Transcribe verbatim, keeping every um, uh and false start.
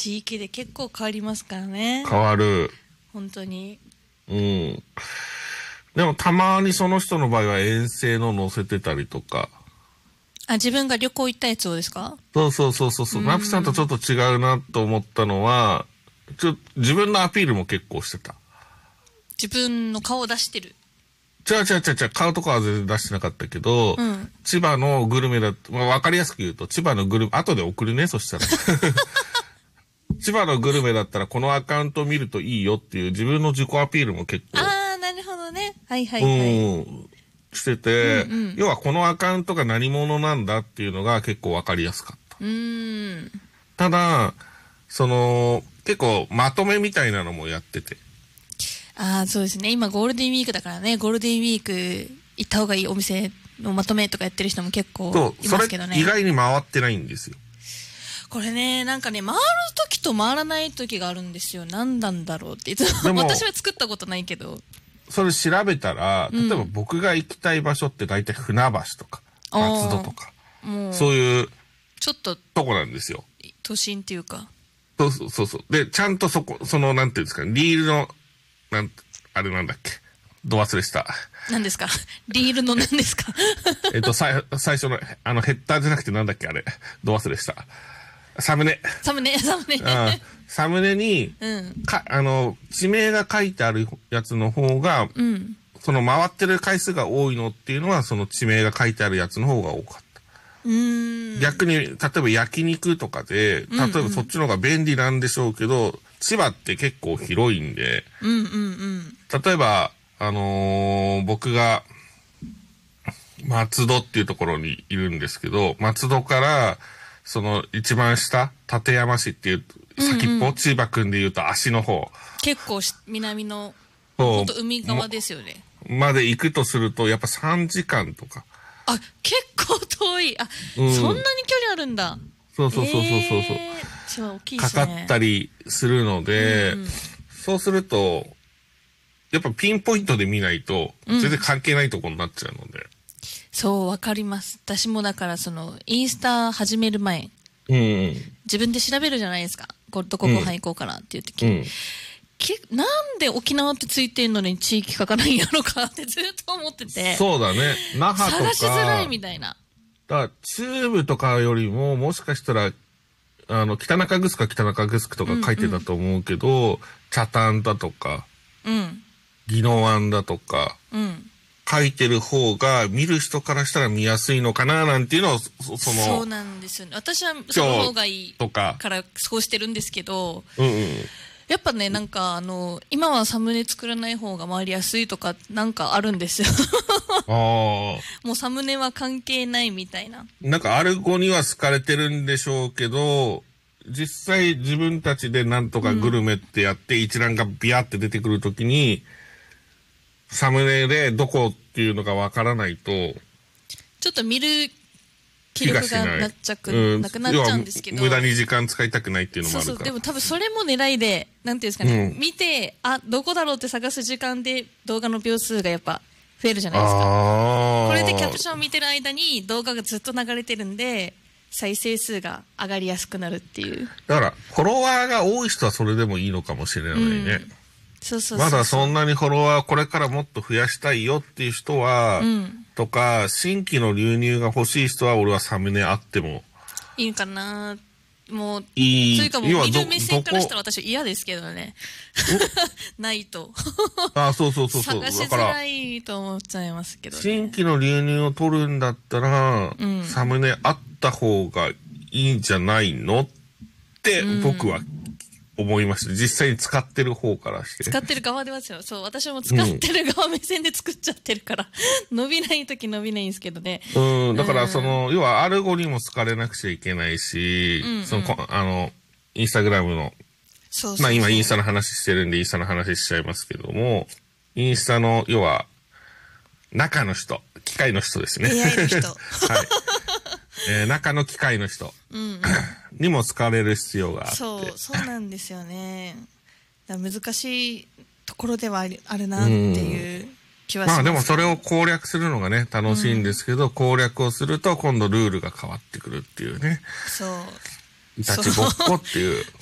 地域で結構変わりますからね。 変わる。 本当に。 うん。でもたまにその人の場合は遠征の載せてたりとか。 あ、自分が旅行行ったやつをですか？ そうそうそうそう。ナプさんとちょっと違うなと思ったのは、ちょ自分のアピールも結構してた。 自分の顔を出してる。 違う違う違う違う、顔とかは全然出してなかったけど、うん、千葉のグルメだ、まあ、わかりやすく言うと、千葉のグルメ、後で送るね、そしたら。千葉のグルメだったらこのアカウントを見るといいよっていう自分の自己アピールも結構。 ああ、なるほどね。はいはいはい。 うん。してて、うんうん、要はこのアカウントが何者なんだっていうのが結構わかりやすかった。 うーん。 ただ、その、結構まとめみたいなのもやってて。 ああ、そうですね。今ゴールデンウィークだからね、ゴールデンウィーク行った方がいいお店のまとめとかやってる人も結構いますけどね。 そう、それ意外に回ってないんですよ。 これね、なんかね、回る時と回らない時があるんですよ。何なんだろうっていつも。私は作ったことないけど。 それ調べたら、例えば僕が行きたい場所って大体船橋とか、松戸とか、そういう、 ちょっと、 とこなんですよ。 都心っていうか。 そうそうそうそう。で、ちゃんとそこ、その、なんていうんですか、リールの、なん、あれなんだっけ。ど忘れした。 何ですか？リールの何ですか？ えっと、最、最初の、あの、ヘッダーじゃなくてなんだっけあれ。ど忘れした。サムネ。 サムネ、サムネ。 サムネに、うん、か、あの、地名が書いてあるやつの方が、うん、その回ってる回数が多いのっていうのは、その地名が書いてあるやつの方が多かった。 うーん、逆に、例えば焼肉とかで、例えばそっちの方が便利なんでしょうけど、うんうん、千葉って結構広いんで、 うんうんうん、 例えば、あのー、僕が、松戸っていうところにいるんですけど、松戸から、その一番下、館山市っていう先っぽ、うんうん、千葉君で言うと足の方。 結構南の、ほんと海側ですよね。 まで行くとすると、やっぱさんじかんとか。 あ、結構遠い。あ、うん、そんなに距離あるんだ。 そうそうそうそうそう。 えー、大きいですね。 かかったりするので、うんうん、そうすると、やっぱピンポイントで見ないと、全然関係ないところになっちゃうので。うん、 そう、わかります。私もだからその、インスタ始める前、 うんうん、 自分で調べるじゃないですか。どこご飯行こうかなっていう時、うん、けなんで沖縄ってついてんのに地域書かないんやろかってずっと思ってて。 そうだね。那覇とか。 探しづらいみたいな。 だから中部とかよりも、もしかしたら、あの、北中城か北中城とか書いてたと思うけど、うんうん、北谷だとか、 うん、 宜野湾だとか、 うん、 書いてる方が見る人からしたら見やすいのかななんていうのを、その、 そうなんですよね。私はその方がいいからそうしてるんですけど、 うんうん、 やっぱね、なんかあの、今はサムネ作らない方が回りやすいとかなんかあるんですよ。 あもうサムネは関係ないみたいな。 なんかアルゴには好かれてるんでしょうけど、実際自分たちでなんとかグルメってやって一覧がビヤって出てくるときに、うん、サムネでどこっていうのがわからないと、 ちょっと見る気力がなっちゃく、うん、なくなっちゃうんですけど。 無駄に時間使いたくないっていうのもあるから。 そうそう、でも多分それも狙いで、なんていうんですかね、うん、見て、あ、どこだろうって探す時間で動画の秒数がやっぱ増えるじゃないですか。これでキャプションを見てる間に動画がずっと流れてるんで、再生数が上がりやすくなるっていう。 だから、フォロワーが多い人はそれでもいいのかもしれないね。うん、 そうそうそうそう。 まだそんなにフォロワーこれからもっと増やしたいよっていう人は、うん、とか、新規の流入が欲しい人は俺はサムネあっても。 いいかな。もう、 いい。 というかもう見る目線からしたら私嫌ですけどね。ないと。 あ、そうそうそうそう。 探しづらいと思っちゃいますけどね。 新規の流入を取るんだったら、うん、サムネあった方がいいんじゃないのって僕は思いました。実際に使ってる方からして。 使ってる側ではですよ。そう、私も使ってる側目線で作っちゃってるから、うん、伸びないとき伸びないんですけどね。 うん、だからその、うん、要はアルゴにも好かれなくちゃいけないし、うんうん、その、あの、インスタグラムの、 そうそうそう、 まあ今インスタの話してるんでインスタの話しちゃいますけども、インスタの、要は、中の人、機械の人ですね。 エーアイ の人。はい。 えー、中の機械の人。 うん、うん。 にも使われる必要があって。 そう、そうなんですよね。だ難しいところではある、あるなっていう気はします、ね。まあでもそれを攻略するのがね、楽しいんですけど、うん、攻略をすると今度ルールが変わってくるっていうね。 そう。 いたちごっこっていう。